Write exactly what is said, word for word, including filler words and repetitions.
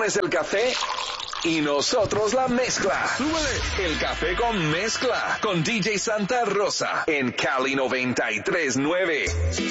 pones el café y nosotros la mezcla. Súbele el café con mezcla con D J Santa Rosa en Cali noventa y tres nueve.